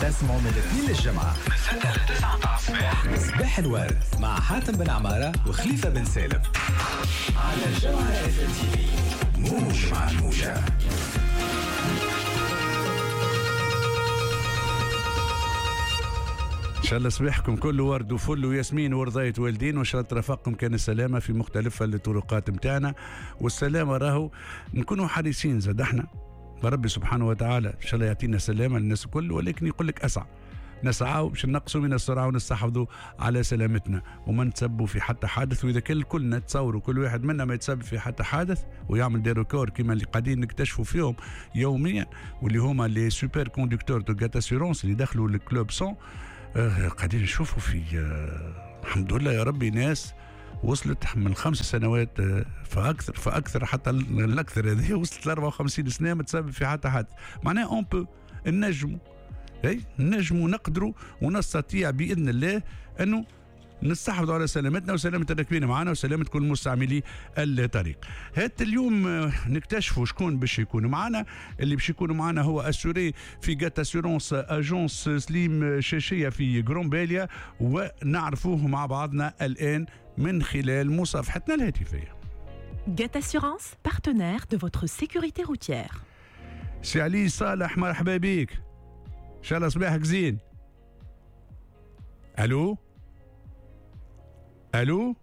تسمعوا من الاثنين للجمعة من 6 ل 9 الصباح. صباح الورد مع حاتم بن عمارة وخليفة بن سالم على الجمعة FMTV. موج مع الموجة. إن شاء الله صباحكم كله ورد وفل وياسمين ورضاية والدين، وإن شاء الله ترافقكم كان السلامة في مختلف الطرقات متاعنا. والسلامة راهو نكونوا حريصين زاد احنا ربي سبحانه وتعالى إن شاء الله يعطينا سلامة للناس الكل، ولكن يقول لك أسعى نسعى باش نقصوا من السرعة ونستحفظوا على سلامتنا وما نتسبوا في حتى حادث. وإذا كان الكل نتصوروا كل واحد منا ما يتسبب في حتى حادث ويعمل دي ريكور كما اللي قاعدين نكتشفوا فيهم يوميا، واللي هما لي سوبر كوندكتور دو غات اسيورونس اللي دخلوا الكلوب 100. قاعدين نشوفوا في الحمد لله يا ربي ناس وصلت من 5 سنوات فاكثر حتى الاكثر هذه وصلت ل 54 سنه متسبب في حتى حادث. معناها اون بو نجموا نقدروا ونستطيع باذن الله انه نستحفظوا على سلامتنا وسلامة الراكبين معنا وسلامة كل مستعملي الطريق. هات اليوم نكتشفوا شكون باش يكونوا معنا. اللي باش يكونوا معنا هو اسوري في غات اسيورونس اجونس سليم شاشية في غرومبيليا، ونعرفوه مع بعضنا الآن من خلال مصافحتنا الهاتفية. غات اسيورونس بارتنير دو فوتر سيكوريتي روتيير. سي علي صالح مرحبا بيك، ان شاء الله صباحك زين. الو الو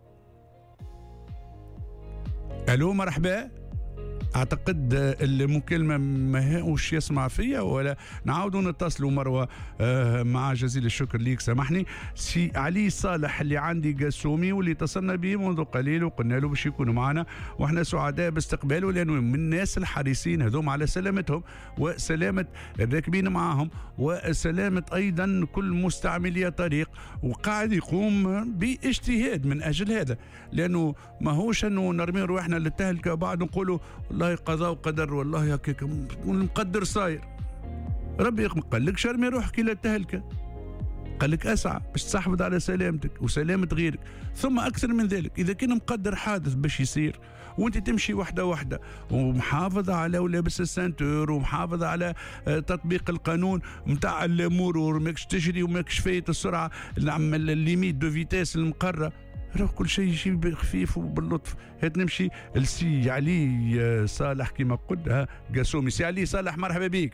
الو مرحبا. اعتقد المكالمه ما هوش يسمع فيا، ولا نعاودوا نتصلوا مروه مع جزيل الشكر ليك سامحني. سي علي صالح اللي عندي قسومي واللي اتصلنا به منذ قليل وقلنا له باش يكونوا معنا، واحنا سعداء باستقباله لانه من الناس الحريصين هذوم على سلامتهم وسلامه الراكبين معاهم وسلامه ايضا كل مستعملي طريق، وقاعد يقوم باجتهاد من اجل هذا، لانه ما هوش انه نرمي روحنا للتهلكه وبعد نقولوا والله قضاء وقدر والله هكاك المقدر صاير. ربي قال لك شرمي روحك الى التهلكه، قال لك اسعى باش تحافظ على سلامتك وسلامه غيرك. ثم اكثر من ذلك اذا كان مقدر حادث باش يصير وانت تمشي وحده ومحافظه على ولابس السنتور ومحافظه على تطبيق القانون نتاع المرور، ماكش تجري وماكش فايت السرعه الليميت دو فيتاس المقرره، راه كل شيء يجي بخفيف وباللطف. هات نمشي لسي علي صالح كما قلت قاسومي. سي علي صالح مرحبا بيك.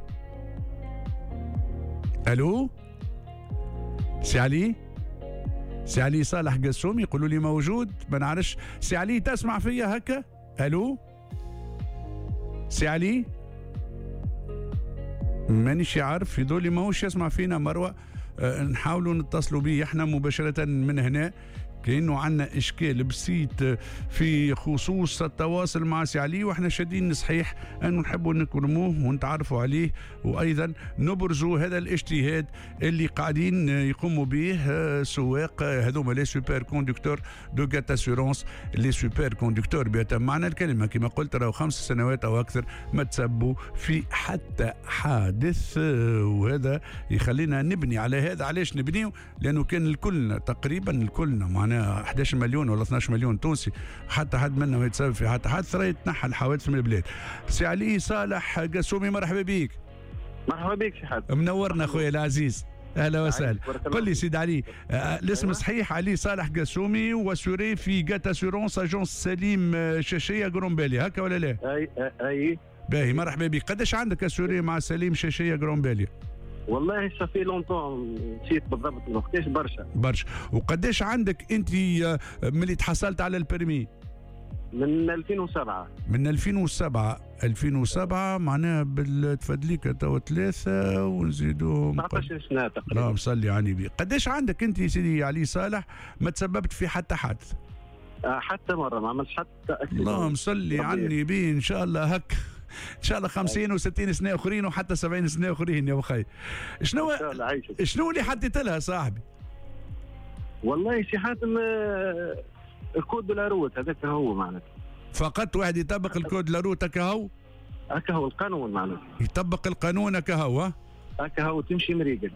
الو سي علي صالح قاسومي يقولوا لي موجود، ما نعرفش. سي علي تسمع فيا هكا؟ الو سي علي مانيش عارف يدولي ماهوش يسمع فينا مروه. نحاولوا نتصلوا به احنا مباشره من هنا كأنه عندنا إشكال بسيط في خصوص التواصل مع سي علي، وإحنا شادين صحيح أنه نحبوا نكرموه ونتعرفوا عليه وأيضا نبرزوا هذا الاجتهاد اللي قاعدين يقوموا به سواق هذوما لي سوبر كوندكتور دو غات اسيورونس. لي سوبر كوندكتور بيتم معنى الكلمة كما قلت راهو 5 سنوات أو أكثر ما تسبوا في حتى حادث، وهذا يخلينا نبني على هذا. علاش نبنيه؟ لأنه كان الكلنا تقريبا الكلنا معناها 11 مليون ولا 12 مليون تونسي حتى حد منا ما يتسبب في حتى حادث راه يتنحى الحوادث من البلاد. سي علي صالح قاسومي مرحبا بيك. مرحبا بك سي حاتم. منورنا خويا العزيز، اهلا وسهلا. قل لي سيد علي الاسم صحيح علي صالح قاسومي وسوري في غات اسيورونس اجونس سليم شاشيه غرومبيليا هكا ولا لا؟ اي باهي مرحبا بك. قداش عندك اسوري مع سليم شاشيه غرومبيليا؟ والله صافي لونطون نسيت بالضبط الوقتاش برشا. وقداش عندك انت ملي تحصلت على البرمي؟ من 2007. من 2007 معناها بالتفادليك توا 3 ونزيدوهم 19 سنه تقريبا. اللهم صلي على النبي. قداش عندك انت سيدي علي صالح ما تسببت في حتى حادث؟ حتى مره ما عملتش حتى أكيد. اللهم صلي على النبي. ان شاء الله هك ان شاء الله 50 و60 سنه اخرين وحتى 70 سنه اخرين يا بخي. شنو اللي حطيت لها صاحبي؟ والله سي حاتم الكود دو لاروت هذاك هو معناته. فقط واحد يطبق الكود لاروت هكا هو القانون معناته. يطبق القانون هكا هو تمشي مريقل.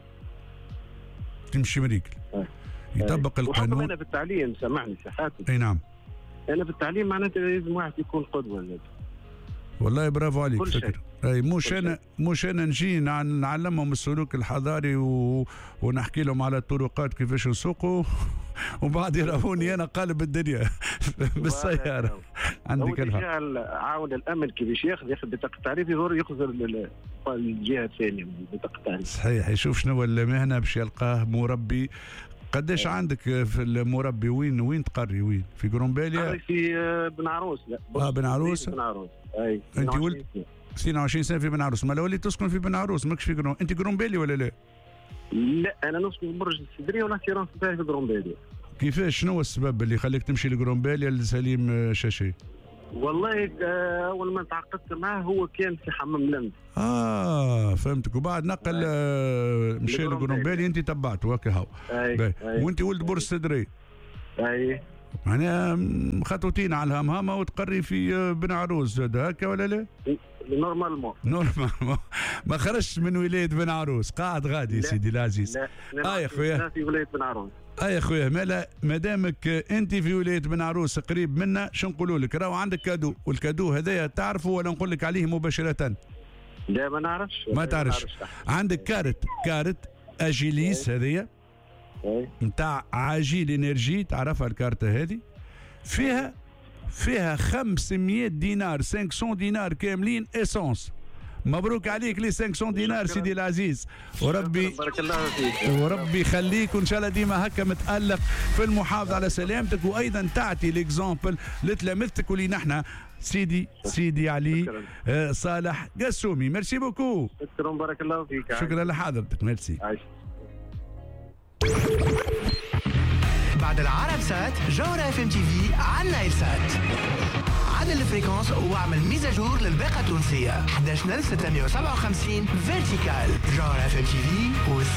يطبق القانون. انا في التعليم سامحني سي حاتم. اي نعم. انا في التعليم معناته لازم واحد يكون قدوه. والله برافو عليك، اي مش انا نجي نعلمهم السلوك الحضاري ونحكي لهم على الطرقات كيفاش نسوقوا وبعد يراوني انا قالب الدنيا بالسياره. عندك الحق. عاود الامن كيفاش ياخذ بطاقه التعريف يخزر الجهه الثانيه بطاقه التعريف. صحيح. يشوف شنو المهنه باش يلقاه مربي. قداش عندك في المربي؟ وين تقري؟ وين في قرنباليا؟ في بن عروس. لا بن عروس. بن عروس. اي انت ولد 22 سنه في بن عروس. ما وليت تسكن في بن عروس ماكش في قرنباليا. انت قرنبالي ولا لا؟ لا انا نسكن في برج السدريه والاسيرانس بتاعي في قرنباليا. كيفاش؟ شنو السبب اللي خليك تمشي لقرنباليا لسليم شاشي؟ والله اول ما تعاقدت معاه هو كان في حمام لمس. فهمتك. وبعد نقل مشى لقرنباليا انت تبعته هكا هو. وانت ولد برج السدريه. اي معناها خطوتين على الهمهمه وتقري في بن عروس زاد هكا ولا لا؟ نورمالمون ما خرجتش من ولايه بن عروس، قاعد غادي يا سيدي العزيز. لا يا خويا في ولايه بن عروس. يا خويا ما دامك انت في ولايه بن عروس قريب منا، شو نقولوا لك؟ راهو عندك كادو، والكادو هذايا تعرفه ولا نقول لك عليه مباشره؟ لا ما نعرفش. ما تعرفش. عندك كارت اجيليس هذيا نتاع عاجيل انرجي، تعرفها الكارتة هذه؟ فيها 500 دينار 500 دينار كاملين اسونس. مبروك عليك لي 500 دينار سيدي العزيز، وربي بارك الله فيك وربي يخليك، وان شاء الله ديما هكا متألق في المحافظة على سلامتك، وايضا تعطي ليكزامبل لتلامذتك ولي نحن. سيدي علي صالح قسومي. ميرسي بوكو. شكرا بارك الله فيك. شكرا لحضرتك. ميرسي. بعد العرب سات جوهرة اف ام تي في على نايل سات. عدل الفريكونس واعمل ميزاجور للباقة التونسية 11657 فيرتيكال. جوهرة اف ام تي